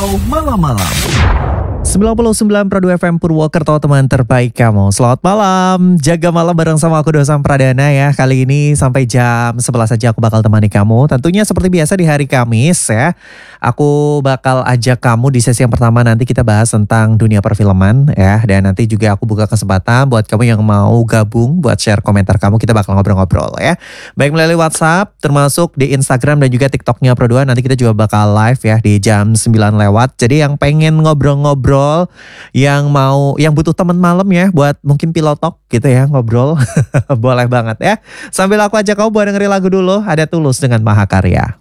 Malam-malam 99,2 FM Purwokerto, teman terbaik kamu. Selamat malam, jaga malam bareng sama aku Dosam Pradana ya. Kali ini sampai jam 11 saja aku bakal temani kamu. Tentunya seperti biasa di hari Kamis ya. Aku bakal ajak kamu di sesi yang pertama, nanti kita bahas tentang dunia perfilman ya. Dan nanti juga aku buka kesempatan buat kamu yang mau gabung, buat share komentar kamu, kita bakal ngobrol-ngobrol ya. Baik melalui WhatsApp, termasuk di Instagram dan juga TikToknya Pro2. Nanti kita juga bakal live ya di jam 9 lewat. Jadi yang pengen ngobrol-ngobrol, yang butuh teman malam ya, buat mungkin pillow talk gitu ya, ngobrol boleh banget ya. Sambil aku ajak kamu buat dengerin lagu dulu, ada Tulus dengan Mahakarya.